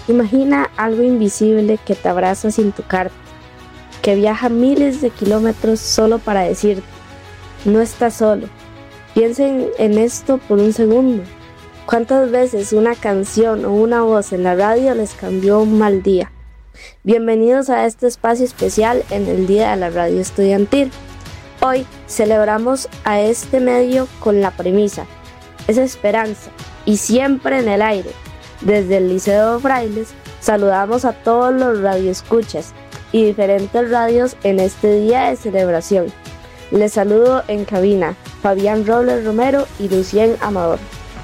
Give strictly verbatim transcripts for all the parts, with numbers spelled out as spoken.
Imagina algo invisible que te abraza sin tocarte, que viaja miles de kilómetros solo para decirte, no estás solo. Piensen en esto por un segundo. ¿Cuántas veces una canción o una voz en la radio les cambió un mal día? Bienvenidos a este espacio especial en el Día de la Radio Estudiantil. Hoy celebramos a este medio con la premisa, es esperanza y siempre en el aire. Desde el Liceo Frailes saludamos a todos los radioescuchas y diferentes radios en este día de celebración. Les saludo en cabina Fabián Robles Romero y Lucien Amador.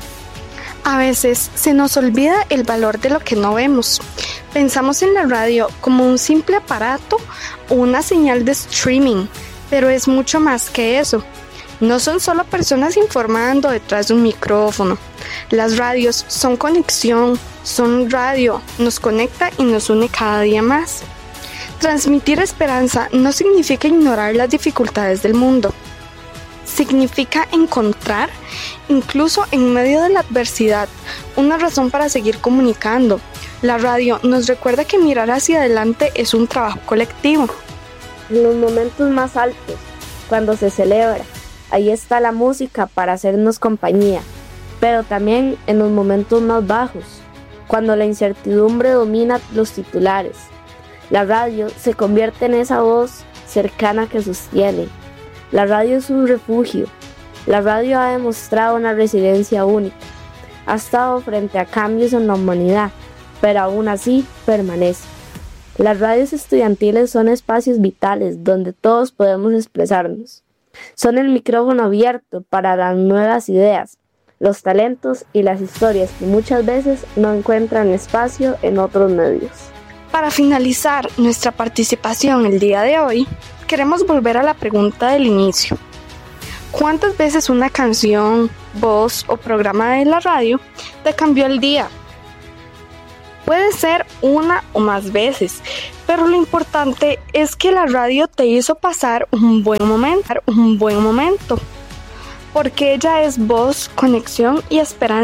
A veces se nos olvida el valor de lo que no vemos. Pensamos en la radio como un simple aparato o una señal de streaming, pero es mucho más que eso. No son solo personas informando detrás de un micrófono. Las radios son conexión, son radio, nos conecta y nos une cada día más. Transmitir esperanza no significa ignorar las dificultades del mundo. Significa encontrar, incluso en medio de la adversidad, una razón para seguir comunicando. La radio nos recuerda que mirar hacia adelante es un trabajo colectivo. En los momentos más altos, cuando se celebra, ahí está la música para hacernos compañía, pero también en los momentos más bajos, cuando la incertidumbre domina los titulares. La radio se convierte en esa voz cercana que sostiene. La radio es un refugio. La radio ha demostrado una resiliencia única. Ha estado frente a cambios en la humanidad, pero aún así permanece. Las radios estudiantiles son espacios vitales donde todos podemos expresarnos. Son el micrófono abierto para las nuevas ideas, los talentos y las historias que muchas veces no encuentran espacio en otros medios. Para finalizar nuestra participación el día de hoy, queremos volver a la pregunta del inicio. ¿Cuántas veces una canción, voz o programa de la radio te cambió el día? Puede ser una o más veces, pero lo importante es que la radio te hizo pasar un buen momento, un buen momento, porque ella es voz, conexión y esperanza.